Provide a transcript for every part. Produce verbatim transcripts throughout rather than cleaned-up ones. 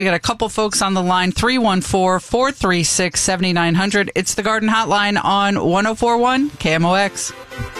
We got a couple folks on the line, three one four, four three six, seven nine zero zero. It's the Garden Hotline on one oh four point one K M O X.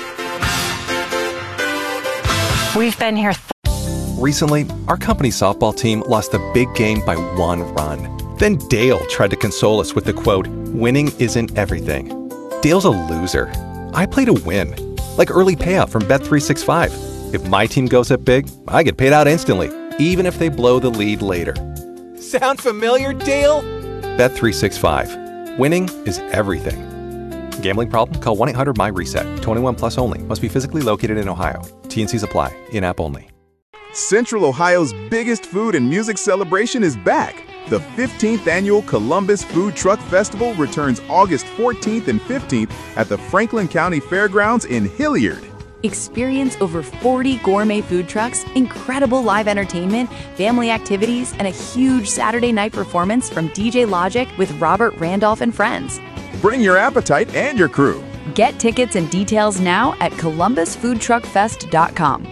We've been here. Th- Recently, our company softball team lost a big game by one run. Then Dale tried to console us with the quote, "Winning isn't everything." Dale's a loser. I play to win, like early payout from Bet three sixty-five. If my team goes up big, I get paid out instantly, even if they blow the lead later. Sound familiar, Dale? Bet three sixty-five. Winning is everything. Gambling problem? Call one eight hundred M Y reset. twenty-one plus only. Must be physically located in Ohio. T and Cs apply. In-app only. Central Ohio's biggest food and music celebration is back. The fifteenth Annual Columbus Food Truck Festival returns August fourteenth and fifteenth at the Franklin County Fairgrounds in Hilliard. Experience over forty gourmet food trucks, incredible live entertainment, family activities, and a huge Saturday night performance from D J Logic with Robert Randolph and friends. Bring your appetite and your crew. Get tickets and details now at columbus food truck fest dot com.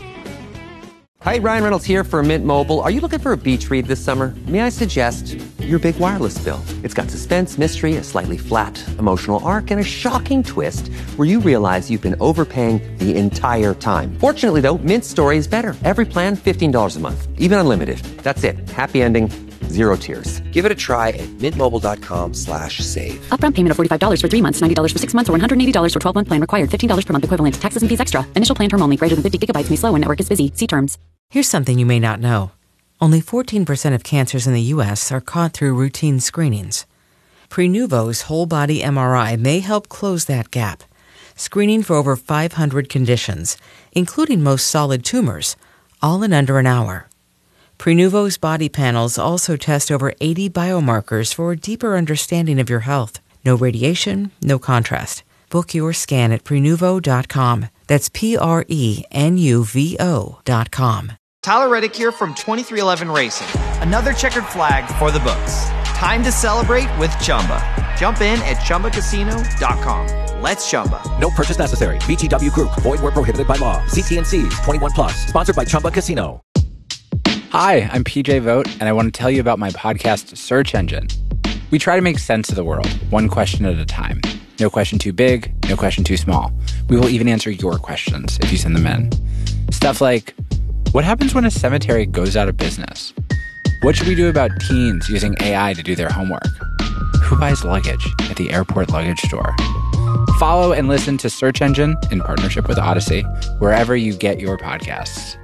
Hi, Ryan Reynolds here for Mint Mobile. Are you looking for a beach read this summer? May I suggest your big wireless bill? It's got suspense, mystery, a slightly flat emotional arc, and a shocking twist where you realize you've been overpaying the entire time. Fortunately, though, Mint's story is better. Every plan, fifteen dollars a month, even unlimited. That's it. Happy ending, zero tears. Give it a try at mintmobile.com slash save. Upfront payment of forty-five dollars for three months, ninety dollars for six months, or one hundred eighty dollars for twelve-month plan required. fifteen dollars per month equivalent. Taxes and fees extra. Initial plan term only. Greater than fifty gigabytes may slow when network is busy. See terms. Here's something you may not know. Only fourteen percent of cancers in the U S are caught through routine screenings. Prenuvo's whole-body M R I may help close that gap, screening for over five hundred conditions, including most solid tumors, all in under an hour. Prenuvo's body panels also test over eighty biomarkers for a deeper understanding of your health. No radiation, no contrast. Book your scan at prenuvo dot com. That's P R E N U V O dot com. Tyler Reddick here from twenty-three eleven Racing. Another checkered flag for the books. Time to celebrate with Chumba. Jump in at chumba casino dot com. Let's Chumba. No purchase necessary. V G W Group. Void where prohibited by law. See T and C's. twenty-one plus. Sponsored by Chumba Casino. Hi, I'm P J Vogt, and I want to tell you about my podcast, Search Engine. We try to make sense of the world, one question at a time. No question too big, no question too small. We will even answer your questions if you send them in. Stuff like, what happens when a cemetery goes out of business? What should we do about teens using A I to do their homework? Who buys luggage at the airport luggage store? Follow and listen to Search Engine in partnership with Odyssey, wherever you get your podcasts.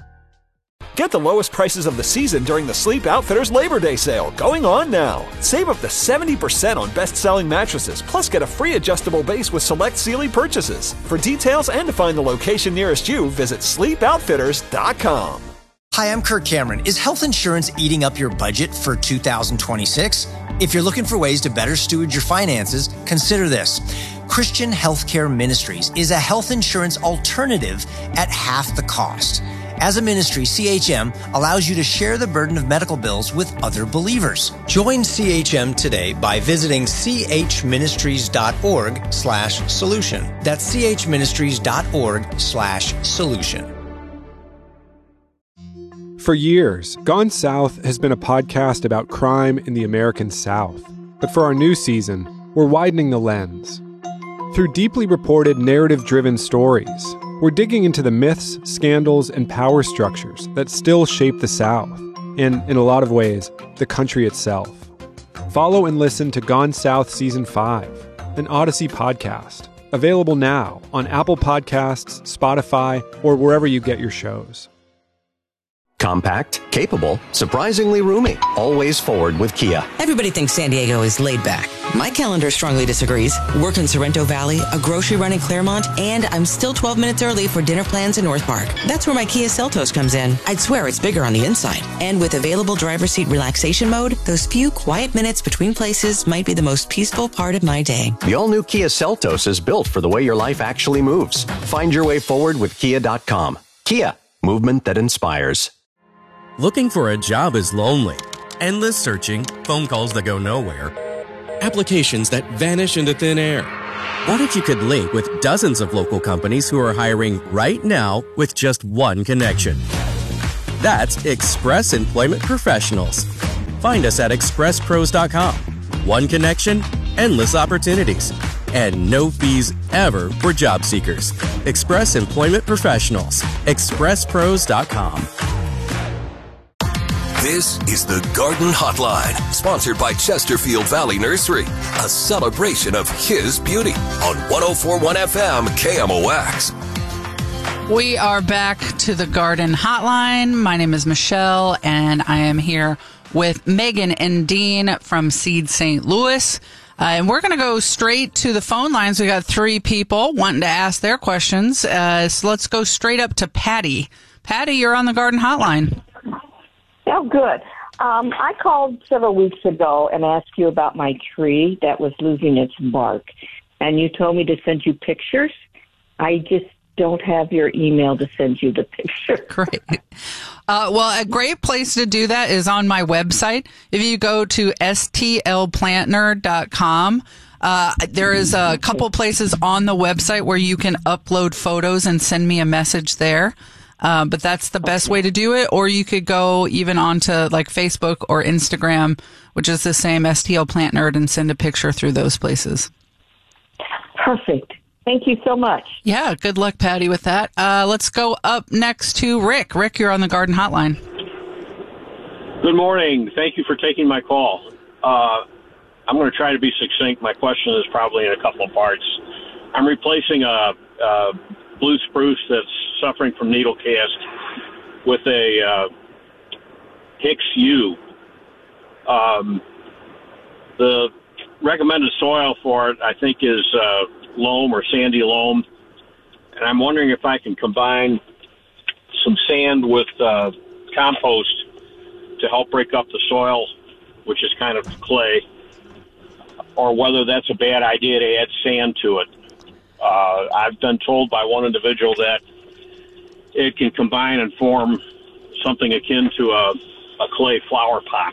Get the lowest prices of the season during the Sleep Outfitters Labor Day sale, going on now. Save up to seventy percent on best-selling mattresses, plus get a free adjustable base with select Sealy purchases. For details and to find the location nearest you, visit sleep outfitters dot com. Hi, I'm Kirk Cameron. Is health insurance eating up your budget for two thousand twenty-six? If you're looking for ways to better steward your finances, consider this. Christian Healthcare Ministries is a health insurance alternative at half the cost. As a ministry, C H M allows you to share the burden of medical bills with other believers. Join C H M today by visiting chministries.org slash solution. That's chministries.org slash solution. For years, Gone South has been a podcast about crime in the American South. But for our new season, we're widening the lens. Through deeply reported, narrative-driven stories, we're digging into the myths, scandals, and power structures that still shape the South, and, in a lot of ways, the country itself. Follow and listen to Gone South Season five, an Odyssey podcast, available now on Apple Podcasts, Spotify, or wherever you get your shows. Compact, capable, surprisingly roomy. Always forward with Kia. Everybody thinks San Diego is laid back. My calendar strongly disagrees. Work in Sorrento Valley, a grocery run in Claremont, and I'm still twelve minutes early for dinner plans in North Park. That's where my Kia Seltos comes in. I'd swear it's bigger on the inside. And with available driver's seat relaxation mode, those few quiet minutes between places might be the most peaceful part of my day. The all-new Kia Seltos is built for the way your life actually moves. Find your way forward with kia dot com. Kia, movement that inspires. Looking for a job is lonely. Endless searching, phone calls that go nowhere, applications that vanish into thin air. What if you could link with dozens of local companies who are hiring right now with just one connection? That's Express Employment Professionals. Find us at express pros dot com. One connection, endless opportunities, and no fees ever for job seekers. Express Employment Professionals. express pros dot com. This is the Garden Hotline, sponsored by Chesterfield Valley Nursery, a celebration of his beauty on one oh four point one F M K M O X. We are back to the Garden Hotline. My name is Michelle, and I am here with Megan and Dean from Seed Saint Louis. Uh, and we're going to go straight to the phone lines. We got three people wanting to ask their questions. Uh, so let's go straight up to Patty. Patty, you're on the Garden Hotline. Oh, good. Um, I called several weeks ago and asked you about my tree that was losing its bark, and you told me to send you pictures. I just don't have your email to send you the picture. Great. Uh, well, a great place to do that is on my website. If you go to S T L plant nerd dot com, uh, there is a couple places on the website where you can upload photos and send me a message there. Uh, but that's the best way to do it. Or you could go even onto like Facebook or Instagram, which is the same, S T L Plant Nerd, and send a picture through those places. Perfect. Thank you so much. Yeah, good luck, Patty, with that. Uh, let's go up next to Rick. Rick, you're on the Garden Hotline. Good morning. Thank you for taking my call. Uh, I'm going to try to be succinct. My question is probably in a couple of parts. I'm replacing a, a blue spruce that's suffering from needle cast with a uh, Hicks U. Um, the recommended soil for it, I think, is uh, loam or sandy loam. And I'm wondering if I can combine some sand with uh, compost to help break up the soil, which is kind of clay, or whether that's a bad idea to add sand to it. Uh, I've been told by one individual that it can combine and form something akin to a, a clay flower pot.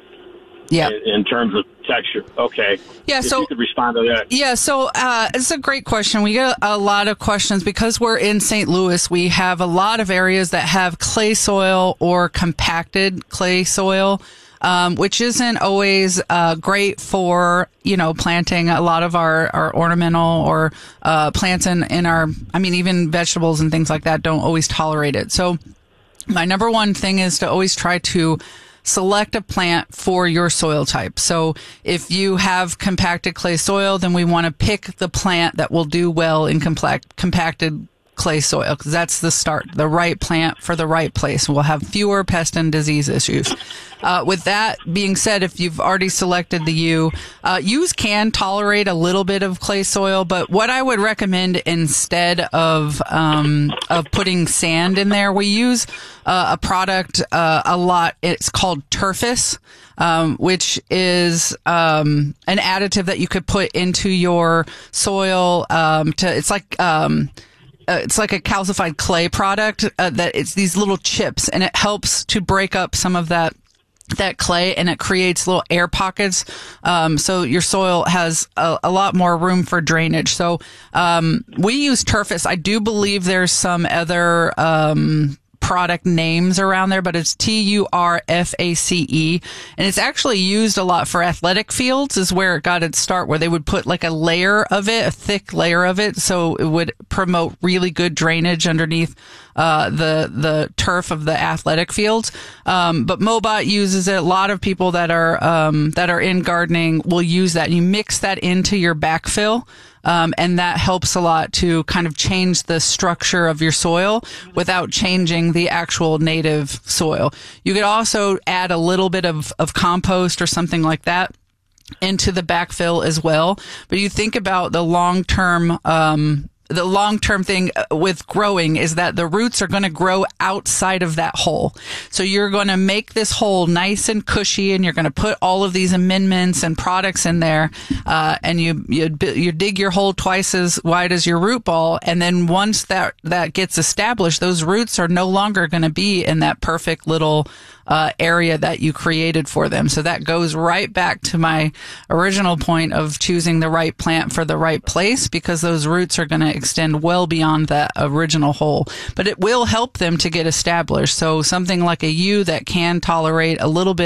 Yeah. In, in terms of texture. Okay. Yeah. If so you could respond to that. Yeah. So uh, it's a great question. We get a lot of questions because we're in Saint Louis. We have a lot of areas that have clay soil or compacted clay soil. Um, which isn't always uh, great for, you know, planting a lot of our, our ornamental or uh, plants in, in our, I mean, even vegetables and things like that don't always tolerate it. So my number one thing is to always try to select a plant for your soil type. So if you have compacted clay soil, then we want to pick the plant that will do well in compact, compacted clay soil, because that's the start, the right plant for the right place. We'll have fewer pest and disease issues. Uh, with that being said, if you've already selected the U, uh, U's can tolerate a little bit of clay soil, but what I would recommend instead of um, of putting sand in there, we use uh, a product uh, a lot. It's called Turfus. Um, which is um, an additive that you could put into your soil. Um, to it's like um, Uh, it's like a calcified clay product uh, that it's these little chips, and it helps to break up some of that that clay, and it creates little air pockets. Um, so your soil has a, a lot more room for drainage. So um, we use Turfus. I do believe there's some other um, product names around there, but it's T U R F A C E, and it's actually used a lot for athletic fields is where it got its start, where they would put like a layer of it, a thick layer of it, so it would promote really good drainage underneath uh the the turf of the athletic fields. Um but Mobot uses it. A lot of people that are um that are in gardening will use that. You mix that into your backfill. Um, and that helps a lot to kind of change the structure of your soil without changing the actual native soil. You could also add a little bit of, of compost or something like that into the backfill as well. But you think about the long-term, um, the long-term thing with growing is that the roots are going to grow outside of that hole. So you're going to make this hole nice and cushy, and you're going to put all of these amendments and products in there, uh, and you, you you dig your hole twice as wide as your root ball, and then once that that gets established, those roots are no longer going to be in that perfect little Uh, area that you created for them. So that goes right back to my original point of choosing the right plant for the right place, because those roots are going to extend well beyond that original hole. But it will help them to get established. So something like a U that can tolerate a little bit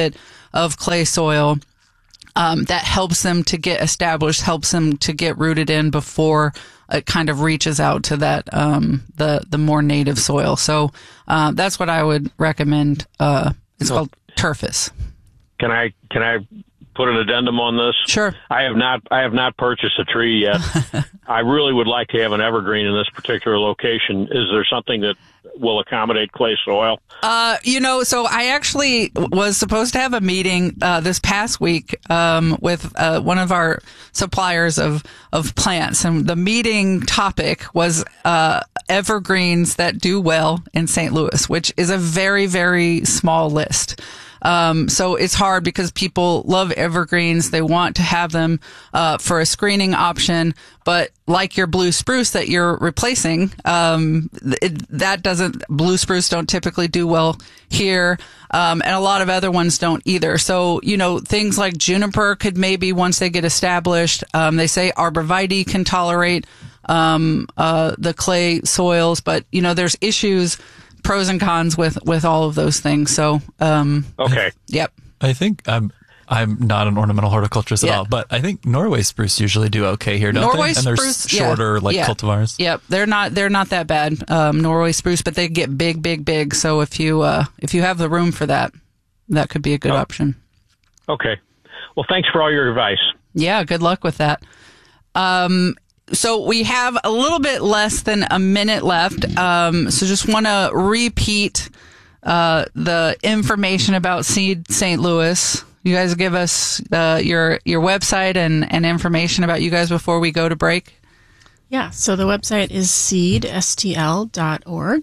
of clay soil. Um, that helps them to get established, helps them to get rooted in before it kind of reaches out to that, um, the, the more native soil. So, uh, that's what I would recommend. Uh, it's So- called Turfus. Can I can I put an addendum on this? Sure. I have not I have not purchased a tree yet. I really would like to have an evergreen in this particular location. Is there something that will accommodate clay soil? Uh, you know, so I actually was supposed to have a meeting uh, this past week um, with uh, one of our suppliers of of plants, and the meeting topic was uh, evergreens that do well in Saint Louis, which is a very, very small list. Um, so it's hard because people love evergreens. They want to have them, uh, for a screening option, but like your blue spruce that you're replacing, um, it, that doesn't, blue spruce don't typically do well here. Um, and a lot of other ones don't either. So, you know, things like juniper could maybe, once they get established, um, they say arborvitae can tolerate, um, uh, the clay soils, but, you know, there's issues, pros and cons with, with all of those things. So, um, okay. Yep. I think I'm, I'm not an ornamental horticulturist Yeah. at all, but I think Norway spruce usually do okay here, don't Norway they? And they're spruce, shorter, yeah, like yeah. cultivars. Yep. They're not, they're not that bad. Um, Norway spruce, but they get big, big, big. So if you, uh, if you have the room for that, that could be a good Oh. option. Okay. Well, thanks for all your advice. Yeah. Good luck with that. Um, So we have a little bit less than a minute left. Um, so just want to repeat uh, the information about Seed Saint Louis. You guys give us uh, your your website and, and information about you guys before we go to break. Yeah, so the website is seed s t l dot org.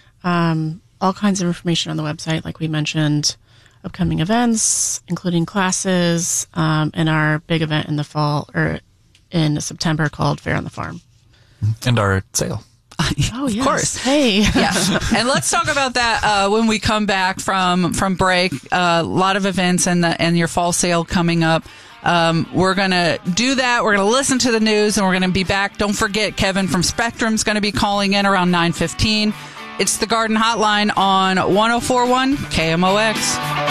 Um, all kinds of information on the website, like we mentioned, upcoming events, including classes, um, and our big event in the fall, or in September, called Fair on the Farm. And our sale. Oh, yes. Of course. Hey. Yeah. And let's talk about that uh, when we come back from from break. A uh, lot of events and the and your fall sale coming up. Um, we're going to do that. We're going to listen to the news, and we're going to be back. Don't forget, Kevin from Spectrum's going to be calling in around nine fifteen. It's the Garden Hotline on one oh four point one K M O X.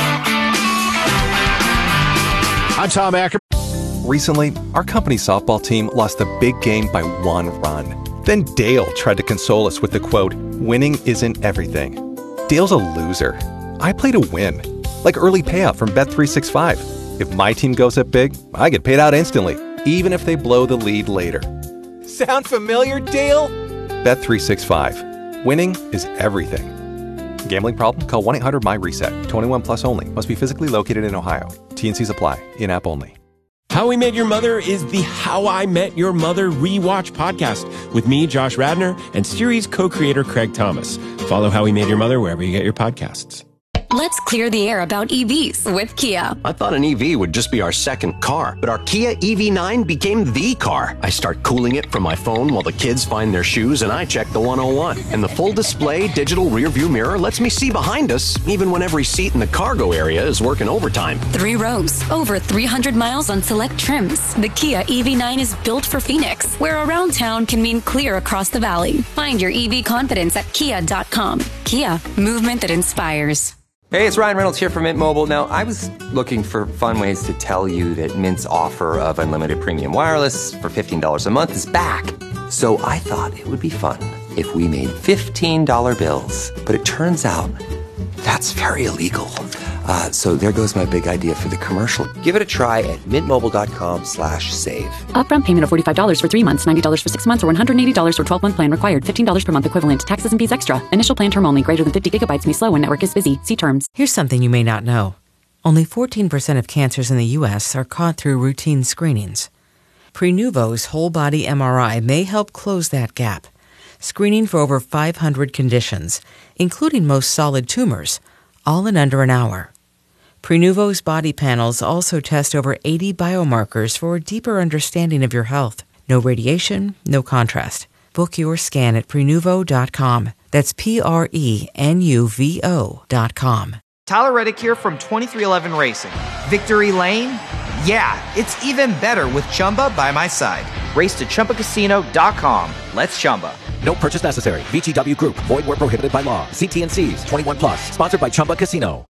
I'm Tom Acker. Recently, our company softball team lost a big game by one run. Then Dale tried to console us with the quote, "Winning isn't everything." Dale's a loser. I play to win. Like early payout from Bet three sixty-five. If my team goes up big, I get paid out instantly, even if they blow the lead later. Sound familiar, Dale? Bet three sixty-five. Winning is everything. Gambling problem? Call one eight hundred M Y reset. twenty-one plus only. Must be physically located in Ohio. T and Cs apply. In-app only. How We Met Your Mother is the How I Met Your Mother rewatch podcast with me, Josh Radner, and series co-creator Craig Thomas. Follow How We Met Your Mother wherever you get your podcasts. Let's clear the air about E Vs with Kia. I thought an E V would just be our second car, but our Kia E V nine became the car. I start cooling it from my phone while the kids find their shoes, and I check the one oh one. And the full display digital rear view mirror lets me see behind us, even when every seat in the cargo area is working overtime. Three rows, over three hundred miles on select trims. The Kia E V nine is built for Phoenix, where around town can mean clear across the valley. Find your E V confidence at kia dot com. Kia, movement that inspires. Hey, it's Ryan Reynolds here from Mint Mobile. Now, I was looking for fun ways to tell you that Mint's offer of unlimited premium wireless for fifteen dollars a month is back. So I thought it would be fun if we made fifteen dollar bills. But it turns out that's very illegal. Uh, so there goes my big idea for the commercial. Give it a try at mintmobile.com slash save. Upfront payment of forty-five dollars for three months, ninety dollars for six months, or one hundred eighty dollars for twelve-month plan required. fifteen dollars per month equivalent. Taxes and fees extra. Initial plan term only. Greater than fifty gigabytes may slow when network is busy. See terms. Here's something you may not know. Only fourteen percent of cancers in the U S are caught through routine screenings. Prenuvo's whole-body M R I may help close that gap, screening for over five hundred conditions, including most solid tumors, all in under an hour. Prenuvo's body panels also test over eighty biomarkers for a deeper understanding of your health. No radiation, no contrast. Book your scan at prenuvo dot com. That's P R E N U V O dot com. Tyler Reddick here from twenty-three eleven Racing. Victory Lane? Yeah, it's even better with Chumba by my side. Race to chumba casino dot com. Let's Chumba. No purchase necessary. V G W Group. Void where prohibited by law. See T and Cs. twenty-one plus. Sponsored by Chumba Casino.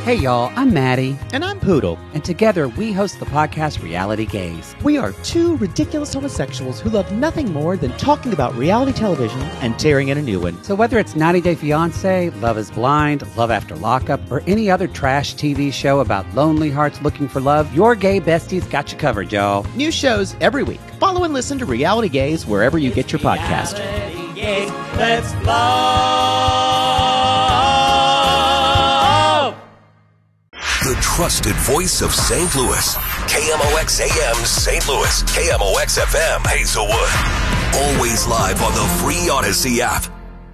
Hey y'all, I'm Maddie. And I'm Poodle. And together we host the podcast Reality Gaze. We are two ridiculous homosexuals who love nothing more than talking about reality television and tearing in a new one. So whether it's ninety day fiancé, Love is Blind, Love After Lockup, or any other trash T V show about lonely hearts looking for love, your gay besties got you covered, y'all. New shows every week. Follow and listen to Reality Gaze wherever you get your podcast. Reality Gaze, let's love. The trusted voice of Saint Louis. K M O X A M Saint Louis. K M O X F M Hazelwood. Always live on the free Odyssey app.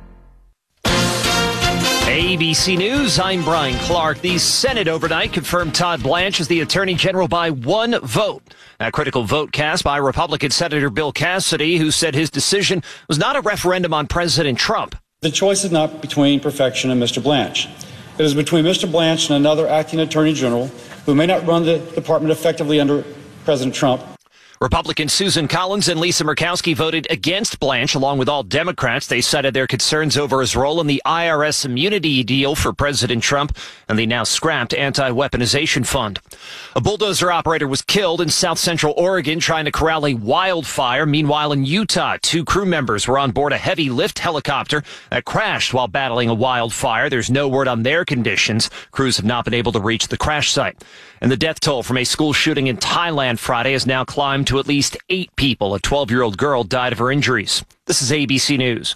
A B C News, I'm Brian Clark. The Senate overnight confirmed Todd Blanche as the Attorney General by one vote. A critical vote cast by Republican Senator Bill Cassidy, who said his decision was not a referendum on President Trump. The choice is not between perfection and Mister Blanche. It is between Mister Blanche and another acting Attorney General who may not run the department effectively under President Trump. Republicans Susan Collins and Lisa Murkowski voted against Blanche, along with all Democrats. They cited their concerns over his role in the I R S immunity deal for President Trump and the now scrapped anti-weaponization fund. A bulldozer operator was killed in south central Oregon trying to corral a wildfire. Meanwhile, in Utah, two crew members were on board a heavy lift helicopter that crashed while battling a wildfire. There's no word on their conditions. Crews have not been able to reach the crash site. And the death toll from a school shooting in Thailand Friday has now climbed to at least eight people. A twelve-year-old girl died of her injuries. This is A B C News.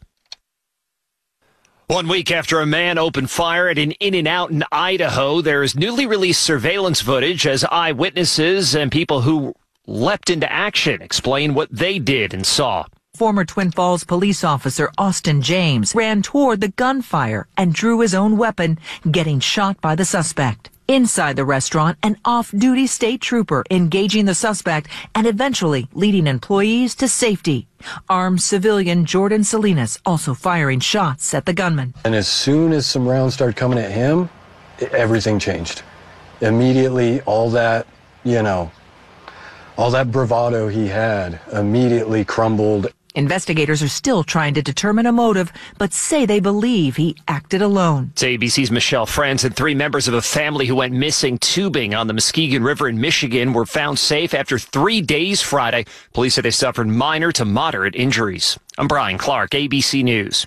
One week after a man opened fire at an In-N-Out in Idaho, there is newly released surveillance footage as eyewitnesses and people who leapt into action explain what they did and saw. Former Twin Falls police officer Austin James ran toward the gunfire and drew his own weapon, getting shot by the suspect. Inside the restaurant, an off-duty state trooper engaging the suspect and eventually leading employees to safety. Armed civilian Jordan Salinas also firing shots at the gunman. And as soon as some rounds started coming at him, everything changed. Immediately, all that, you know, all that bravado he had immediately crumbled. Investigators are still trying to determine a motive, but say they believe he acted alone. It's A B C's Michelle Friends and three members of a family who went missing tubing on the Muskegon River in Michigan were found safe after three days Friday. Police say they suffered minor to moderate injuries. I'm Brian Clark, A B C News.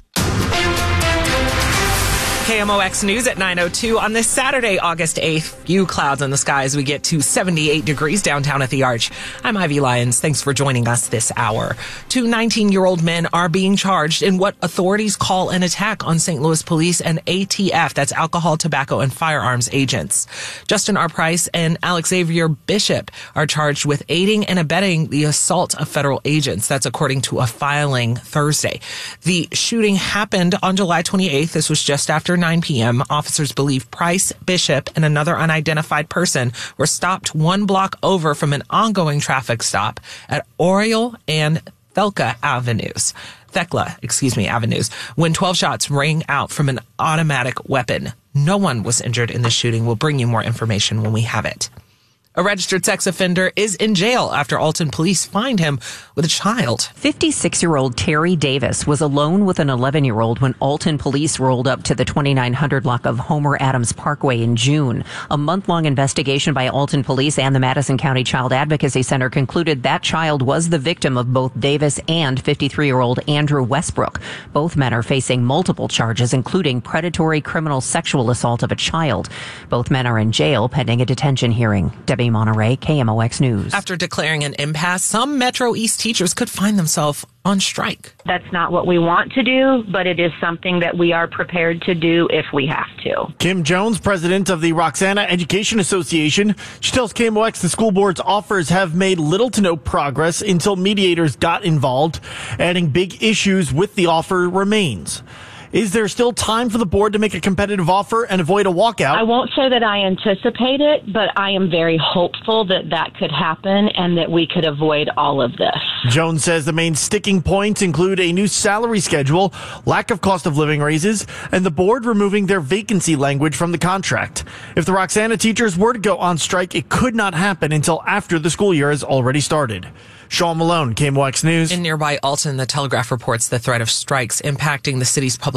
K M O X News at nine oh two on this Saturday, August eighth. Few clouds in the skies. We get to seventy-eight degrees downtown at the Arch. I'm Ivy Lyons. Thanks for joining us this hour. Two nineteen-year-old men are being charged in what authorities call an attack on Saint Louis police and A T F. That's alcohol, tobacco, and firearms agents. Justin R. Price and Alex Xavier Bishop are charged with aiding and abetting the assault of federal agents. That's according to a filing Thursday. The shooting happened on July twenty-eighth. This was just after nine p.m. Officers believe Price, Bishop, and another unidentified person were stopped one block over from an ongoing traffic stop at Oriole and Thelka Avenues. Thekla, excuse me, Avenues, when twelve shots rang out from an automatic weapon. No one was injured in the shooting. We'll bring you more information when we have it. A registered sex offender is in jail after Alton police find him with a child. fifty-six-year-old Terry Davis was alone with an eleven-year-old when Alton police rolled up to the twenty-nine hundred block of Homer Adams Parkway in June. A month-long investigation by Alton police and the Madison County Child Advocacy Center concluded that child was the victim of both Davis and fifty-three-year-old Andrew Westbrook. Both men are facing multiple charges, including predatory criminal sexual assault of a child. Both men are in jail pending a detention hearing. Debbie Monterey, K M O X News. After declaring an impasse, some Metro East teachers could find themselves on strike. That's not what we want to do, but it is something that we are prepared to do if we have to. Kim Jones, president of the Roxana Education Association, she tells K M O X the school board's offers have made little to no progress until mediators got involved, adding big issues with the offer remains. Is there still time for the board to make a competitive offer and avoid a walkout? I won't say that I anticipate it, but I am very hopeful that that could happen and that we could avoid all of this. Jones says the main sticking points include a new salary schedule, lack of cost of living raises, and the board removing their vacancy language from the contract. If the Roxana teachers were to go on strike, it could not happen until after the school year has already started. Sean Malone, K M O X News. In nearby Alton, the Telegraph reports the threat of strikes impacting the city's public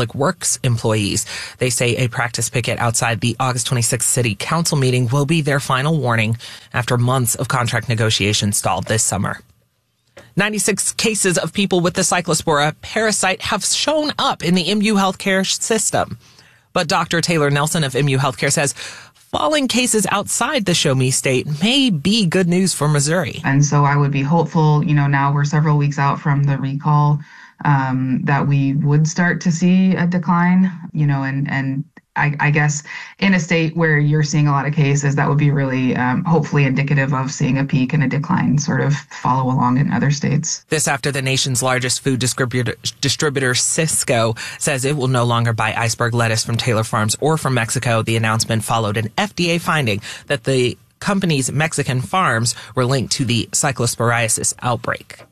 Public Works employees. They say a practice picket outside the August twenty-sixth City Council meeting will be their final warning after months of contract negotiations stalled this summer. ninety-six cases of people with the Cyclospora parasite have shown up in the M U healthcare system. But Doctor Taylor Nelson of M U Healthcare says falling cases outside the Show Me state may be good news for Missouri. And so I would be hopeful, you know, now we're several weeks out from the recall, um, that we would start to see a decline, you know, and, and I, I guess in a state where you're seeing a lot of cases, that would be really um, hopefully indicative of seeing a peak and a decline sort of follow along in other states. This after the nation's largest food distributor, distributor Sysco says it will no longer buy iceberg lettuce from Taylor Farms or from Mexico. The announcement followed an F D A finding that the company's Mexican farms were linked to the cyclosporiasis outbreak.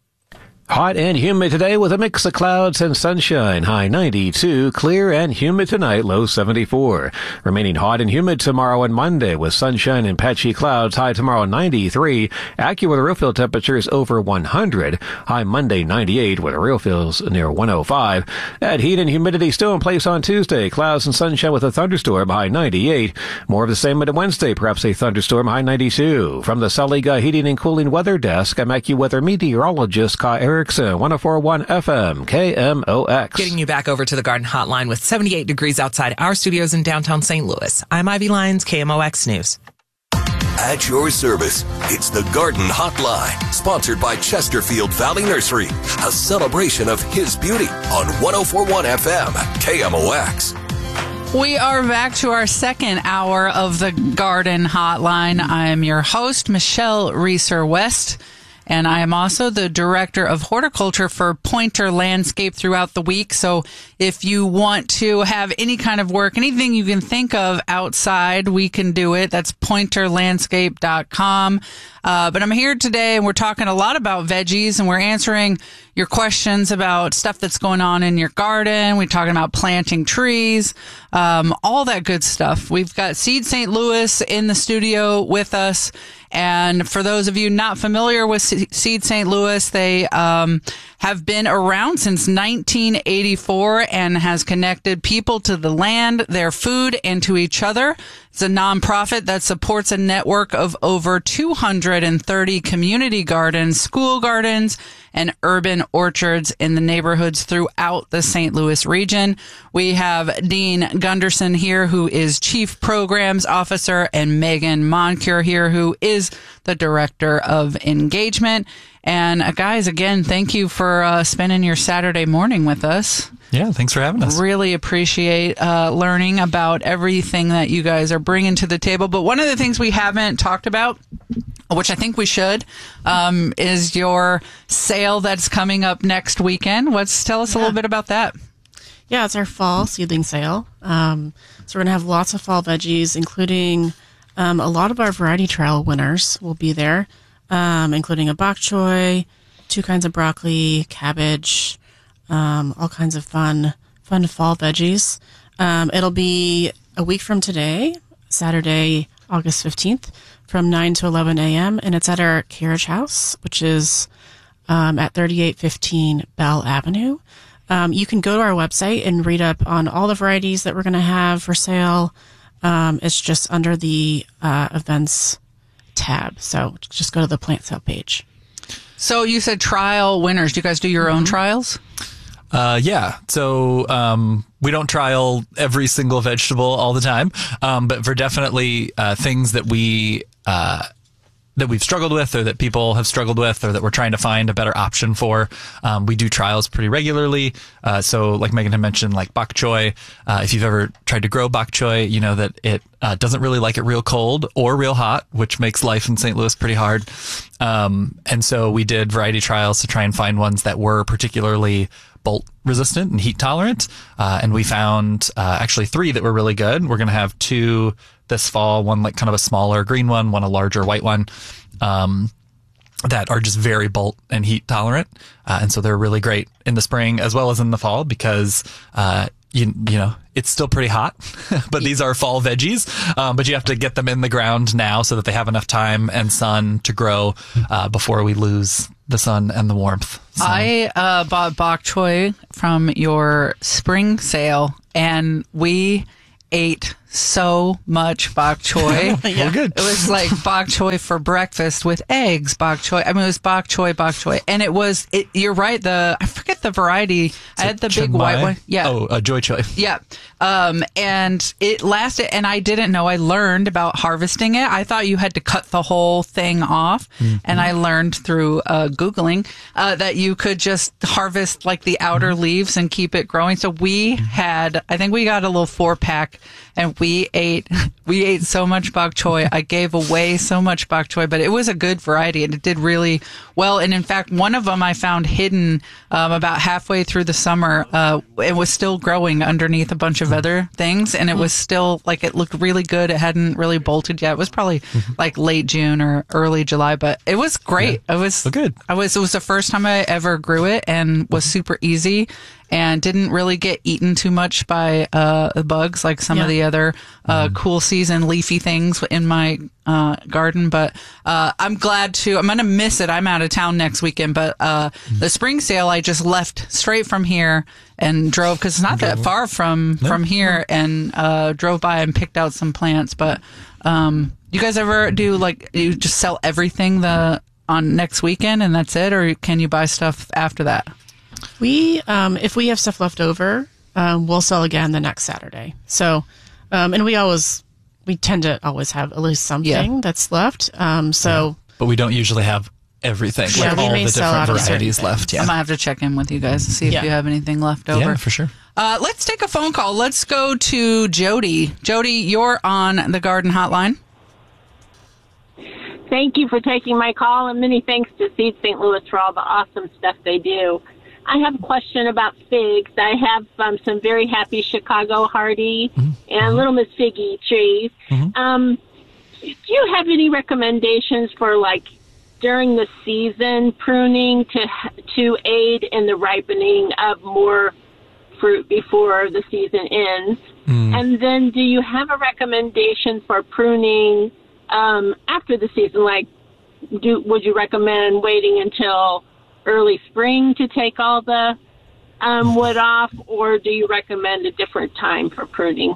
Hot and humid today with a mix of clouds and sunshine. High ninety-two, clear and humid tonight, low seventy-four. Remaining hot and humid tomorrow and Monday with sunshine and patchy clouds. High tomorrow ninety-three. AccuWeather real feel temperatures over one hundred. High Monday ninety-eight with real feels near one oh five. That heat and humidity still in place on Tuesday. Clouds and sunshine with a thunderstorm. High ninety-eight. More of the same on Wednesday. Perhaps a thunderstorm. High ninety-two. From the Saliga Heating and Cooling Weather Desk, I'm AccuWeather meteorologist Kai Erickson. one oh four point one F M, K M O X. Getting you back over to the Garden Hotline with seventy-eight degrees outside our studios in downtown Saint Louis. I'm Ivy Lyons, K M O X News. At your service, it's the Garden Hotline, sponsored by Chesterfield Valley Nursery, a celebration of his beauty on one oh four point one F M, K M O X. We are back to our second hour of the Garden Hotline. I'm your host, Michelle Reeser-West. And I am also the director of horticulture for Pointer Landscape throughout the week. So if you want to have any kind of work, anything you can think of outside, we can do it. That's pointer landscape dot com. Uh, but I'm here today and we're talking a lot about veggies and we're answering your questions about stuff that's going on in your garden. We're talking about planting trees, um, all that good stuff. We've got Seed Saint Louis in the studio with us. And for those of you not familiar with Seed Saint Louis, they um, have been around since nineteen eighty-four and has connected people to the land, their food, and to each other. It's a nonprofit that supports a network of over two hundred thirty community gardens, school gardens, and urban orchards in the neighborhoods throughout the Saint Louis region. We have Dean Gunderson here, who is Chief Programs Officer, and Megan Moncure here, who is the Director of Engagement. And uh, guys, again, thank you for uh, spending your Saturday morning with us. Yeah, thanks for having us. Really appreciate uh, learning about everything that you guys are bringing to the table. But one of the things we haven't talked about, which I think we should, um, is your sale that's coming up next weekend. Let's tell us yeah. a little bit about that. Yeah, it's our fall seedling sale. Um, so we're going to have lots of fall veggies, including um, a lot of our variety trial winners will be there, um, including a bok choy, two kinds of broccoli, cabbage, um, all kinds of fun, fun fall veggies. Um, it'll be a week from today, Saturday, August fifteenth, from nine to eleven a.m., and it's at our carriage house, which is um, at thirty-eight fifteen Bell Avenue. Um, you can go to our website and read up on all the varieties that we're going to have for sale. Um, it's just under the uh, events tab. So just go to the plant sale page. So you said trial winners. Do you guys do your mm-hmm. own trials? Uh, yeah. So, um, we don't trial every single vegetable all the time. Um, but for definitely, uh, things that we, uh, that we've struggled with or that people have struggled with or that we're trying to find a better option for, um, we do trials pretty regularly. Uh, so like Megan had mentioned, like bok choy, uh, if you've ever tried to grow bok choy, you know that it, uh, doesn't really like it real cold or real hot, which makes life in Saint Louis pretty hard. Um, and so we did variety trials to try and find ones that were particularly bolt resistant and heat tolerant. Uh, and we found, uh, actually three that were really good. We're going to have two this fall, one like kind of a smaller green one, one a larger white one, um, that are just very bolt and heat tolerant. Uh, and so they're really great in the spring as well as in the fall because, uh, you, you know, it's still pretty hot, but these are fall veggies. Um, but you have to get them in the ground now so that they have enough time and sun to grow, uh, before we lose the sun and the warmth. So. I uh, bought bok choy from your spring sale, and we ate so much bok choy. Yeah. We're good. It was like bok choy for breakfast with eggs, bok choy. I mean, it was bok choy, bok choy. And it was, it, you're right, the, I forget the variety. I had the big white one. Yeah. Oh, uh, Joy Choy. Yeah. Um, and it lasted, and I didn't know. I learned about harvesting it. I thought you had to cut the whole thing off. Mm-hmm. And I learned through uh, Googling uh, that you could just harvest like the outer mm-hmm. leaves and keep it growing. So we had, I think we got a little four pack, and we ate, we ate so much bok choy. I gave away so much bok choy, but it was a good variety and it did really well. And in fact, one of them I found hidden um, about halfway through the summer. Uh, it was still growing underneath a bunch of other things, and it was still like, it looked really good. It hadn't really bolted yet. It was probably mm-hmm. like late June or early July, but it was great. Yeah. It was well, good. I was, it was the first time I ever grew it, and was super easy, and didn't really get eaten too much by uh, bugs like some yeah. of the other uh, mm. cool season leafy things in my uh, garden. But uh, I'm glad to, I'm going to miss it. I'm out of town next weekend, but uh, mm. the spring sale, I just left straight from here and drove, because it's not that far from, no. from here, and uh, drove by and picked out some plants. But um, you guys ever do, like, you just sell everything the on next weekend and that's it? Or can you buy stuff after that? We, um, if we have stuff left over, um, we'll sell again the next Saturday. So, um, and we always, we tend to always have at least something yeah. that's left. Um, so, yeah. But we don't usually have everything, yeah, like we all may the sell different out varieties left. Yeah. I might have to check in with you guys and see if yeah. you have anything left over. Yeah, for sure. Uh, let's take a phone call. Let's go to Jody. Jody, you're on the Garden Hotline. Thank you for taking my call, and many thanks to Seed Saint Louis for all the awesome stuff they do. I have a question about figs. I have um, some very happy Chicago Hardy mm-hmm. and Little Miss Figgy trees. Mm-hmm. Um, do you have any recommendations for, like, during the season pruning to to aid in the ripening of more fruit before the season ends? Mm. And then do you have a recommendation for pruning um, after the season? Like, do would you recommend waiting until early spring to take all the um, wood off, or do you recommend a different time for pruning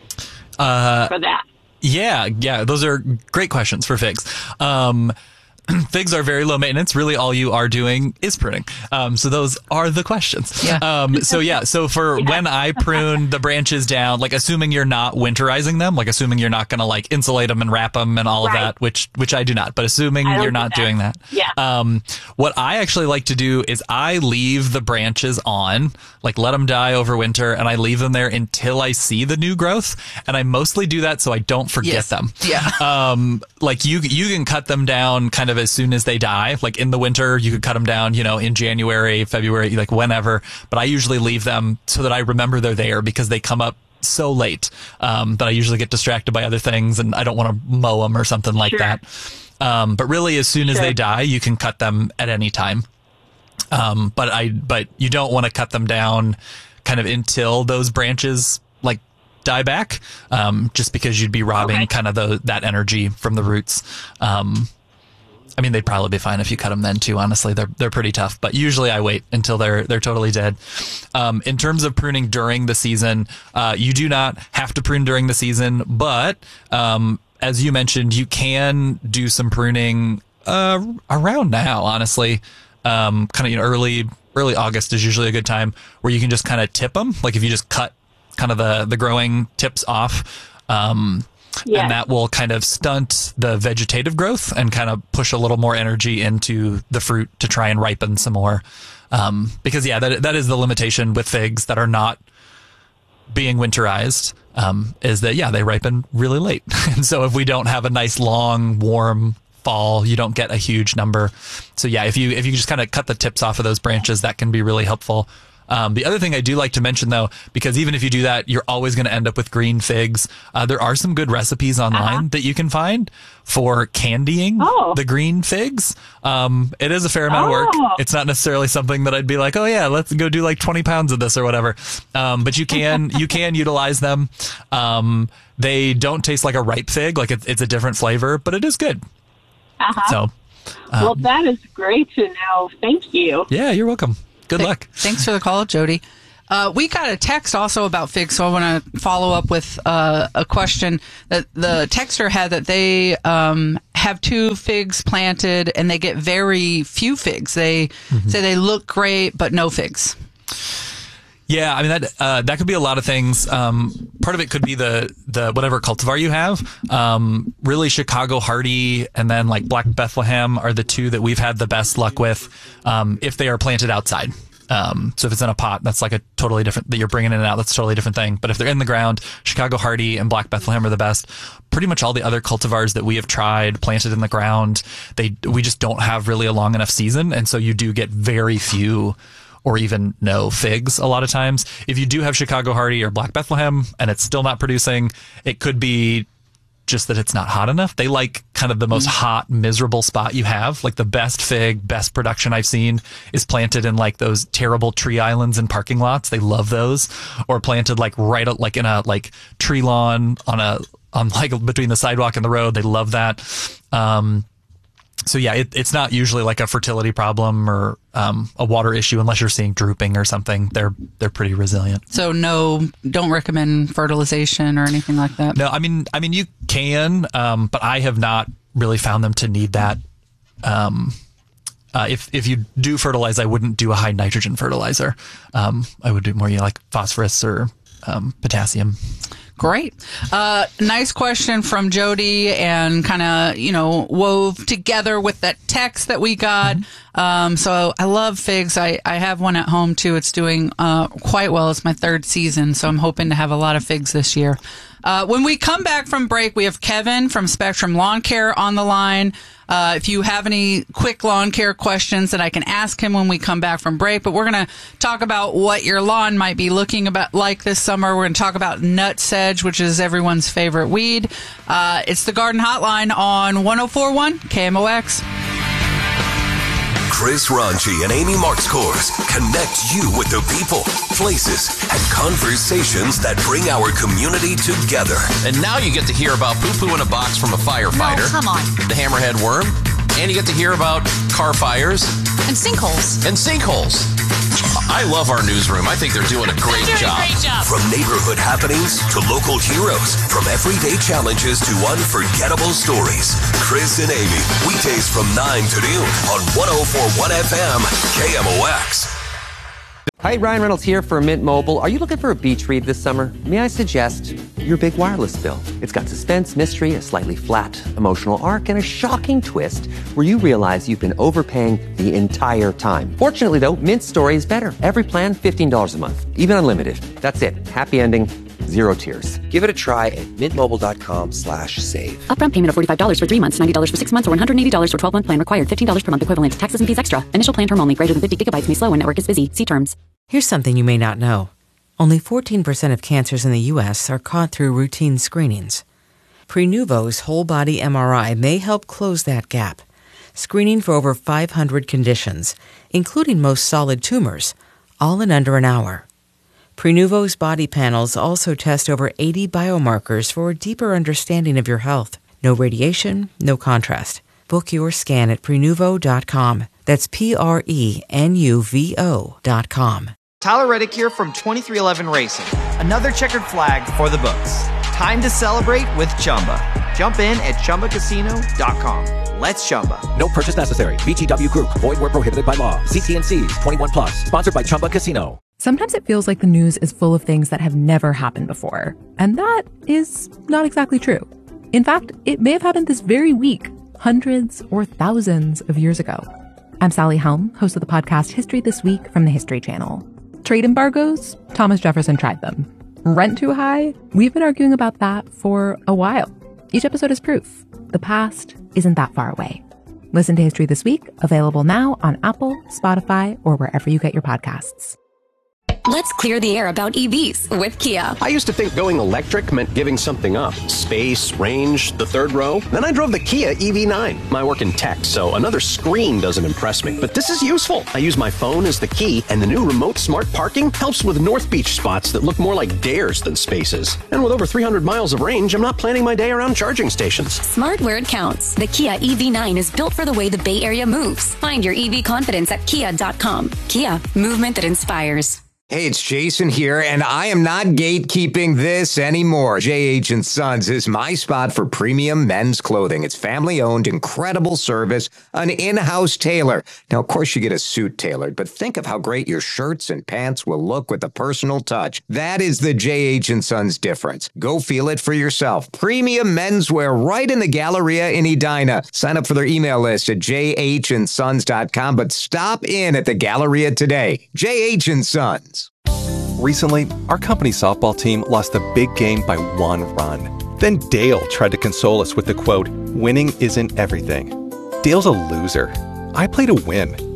uh, for that? Yeah, yeah, those are great questions for figs. Um, figs are very low maintenance. Really, all you are doing is pruning. Um, so those are the questions. Yeah. Um, so yeah, so for yeah. when I prune the branches down, like assuming you're not winterizing them, like assuming you're not going to like insulate them and wrap them and all right. of that, which which I do not. But assuming you're not do doing that, yeah. Um, what I actually like to do is I leave the branches on, like let them die over winter, and I leave them there until I see the new growth. And I mostly do that so I don't forget yes. them. Yeah. Um, like you you can cut them down kind of as soon as they die. Like in the winter, you could cut them down, you know, in January, February, like whenever. But I usually leave them so that I remember they're there, because they come up so late um, that I usually get distracted by other things and I don't want to mow them or something like sure. that. Um, but really, as soon as sure. they die, you can cut them at any time. Um, but I, but you don't want to cut them down kind of until those branches like die back, um, just because you'd be robbing okay. kind of the, that energy from the roots. Um, I mean, they'd probably be fine if you cut them then too. Honestly, they're they're pretty tough. But usually, I wait until they're they're totally dead. Um, in terms of pruning during the season, uh, you do not have to prune during the season, but um, as you mentioned, you can do some pruning uh, around now. Honestly, um, kind of you know, early early August is usually a good time where you can just kind of tip them. Like if you just cut kind of the the growing tips off. Um, Yes. And that will kind of stunt the vegetative growth and kind of push a little more energy into the fruit to try and ripen some more. Um, because, yeah, that that is the limitation with figs that are not being winterized, um, is that, yeah, they ripen really late. And so if we don't have a nice, long, warm fall, you don't get a huge number. So, yeah, if you if you just kind of cut the tips off of those branches, that can be really helpful. Um, the other thing I do like to mention, though, because even if you do that, you're always going to end up with green figs. Uh, there are some good recipes online uh-huh. that you can find for candying oh. the green figs. Um, it is a fair amount oh. of work. It's not necessarily something that I'd be like, oh yeah, let's go do like twenty pounds of this or whatever. Um, but you can, you can utilize them. Um, they don't taste like a ripe fig. Like it's, it's a different flavor, but it is good. Uh-huh. So, um, well, that is great to know. Thank you. Yeah, you're welcome. Good Th- luck. Thanks for the call, Jody. Uh, we got a text also about figs, so I want to follow up with uh, a question that the texter had, that they um, have two figs planted and they get very few figs. They mm-hmm. say they look great, but no figs. Yeah, I mean, that uh, that could be a lot of things. Um, part of it could be the the whatever cultivar you have. Um, really, Chicago Hardy and then like Black Bethlehem are the two that we've had the best luck with um, if they are planted outside. Um, so if it's in a pot, that's like a totally different, that you're bringing in and out, that's a totally different thing. But if they're in the ground, Chicago Hardy and Black Bethlehem are the best. Pretty much all the other cultivars that we have tried planted in the ground, they we just don't have really a long enough season. And so you do get very few or even no figs a lot of times. If you do have Chicago Hardy or Black Bethlehem and it's still not producing, it could be just that it's not hot enough. They like kind of the most hot, miserable spot you have. Like the best fig, best production I've seen is planted in like those terrible tree islands and parking lots. They love those. Or planted like right like in a like tree lawn on a on like between the sidewalk and the road. They love that. Um, So yeah, it, it's not usually like a fertility problem or um, a water issue unless you're seeing drooping or something. They're they're pretty resilient. So no, don't recommend fertilization or anything like that. No, I mean I mean you can, um, but I have not really found them to need that. Um, uh, if if you do fertilize, I wouldn't do a high nitrogen fertilizer. Um, I would do more you know, like phosphorus or um, potassium. Great. Uh, nice question from Jody, and kind of, you know, wove together with that text that we got. Mm-hmm. Um, so I love figs. I, I have one at home too. It's doing uh, quite well. It's my third season, so I'm hoping to have a lot of figs this year. Uh, when we come back from break, we have Kevin from Spectrum Lawn Care on the line. Uh, if you have any quick lawn care questions that I can ask him when we come back from break, but we're going to talk about what your lawn might be looking about like this summer. We're going to talk about nut sedge, which is everyone's favorite weed. Uh, it's the Garden Hotline on one oh four point one K M O X. Chris Ranchi and Amy Markscours connect you with the people, places, and conversations that bring our community together. And now you get to hear about poo-poo in a box from a firefighter. No, come on. The hammerhead worm. And you get to hear about car fires. And sinkholes. And sinkholes. I love our newsroom. I think they're doing a great they're doing job. A great job. From neighborhood happenings to local heroes, from everyday challenges to unforgettable stories. Chris and Amy, weekdays from nine to noon on one oh four point one F M K M O X. Hi, Ryan Reynolds here for Mint Mobile. Are you looking for a beach read this summer? May I suggest your big wireless bill? It's got suspense, mystery, a slightly flat, emotional arc, and a shocking twist where you realize you've been overpaying the entire time. Fortunately, though, Mint's story is better. Every plan, fifteen dollars a month, even unlimited. That's it. Happy ending, zero tears. Give it a try at mintmobile.com slash save. Upfront payment of forty-five dollars for three months, ninety dollars for six months, or one hundred eighty dollars for twelve-month plan required. fifteen dollars per month equivalent. Taxes and fees extra. Initial plan term only. Greater than fifty gigabytes may slow when network is busy. See terms. Here's something you may not know. Only fourteen percent of cancers in the U S are caught through routine screenings. Prenuvo's whole-body M R I may help close that gap, screening for over five hundred conditions, including most solid tumors, all in under an hour. Prenuvo's body panels also test over eighty biomarkers for a deeper understanding of your health. No radiation, no contrast. Book your scan at prenuvo dot com. That's P R E N U V O dot com. Tyler Reddick here from twenty-three eleven Racing. Another checkered flag for the books. Time to celebrate with Chumba. Jump in at chumba casino dot com. Let's Chumba. No purchase necessary. V G W Group. Void where prohibited by law. See T and C's. twenty-one plus. Sponsored by Chumba Casino. Sometimes it feels like the news is full of things that have never happened before. And that is not exactly true. In fact, it may have happened this very week, hundreds or thousands of years ago. I'm Sally Helm, host of the podcast History This Week from the History Channel. Trade embargoes? Thomas Jefferson tried them. Rent too high? We've been arguing about that for a while. Each episode is proof. The past isn't that far away. Listen to History This Week, available now on Apple, Spotify, or wherever you get your podcasts. Let's clear the air about E Vs with Kia. I used to think going electric meant giving something up. Space, range, the third row. Then I drove the Kia E V nine. I work in tech, so another screen doesn't impress me. But this is useful. I use my phone as the key, and the new remote smart parking helps with North Beach spots that look more like dares than spaces. And with over three hundred miles of range, I'm not planning my day around charging stations. Smart where it counts. The Kia E V nine is built for the way the Bay Area moves. Find your E V confidence at kia dot com. Kia, movement that inspires. Hey, it's Jason here, and I am not gatekeeping this anymore. J H and Sons is my spot for premium men's clothing. It's family-owned, incredible service, an in-house tailor. Now, of course, you get a suit tailored, but think of how great your shirts and pants will look with a personal touch. That is the J H and Sons difference. Go feel it for yourself. Premium menswear right in the Galleria in Edina. Sign up for their email list at j h and sons dot com, but stop in at the Galleria today. J H and Sons. Recently, our company softball team lost a big game by one run. Then Dale tried to console us with the quote, "Winning isn't everything." Dale's a loser. I play to win.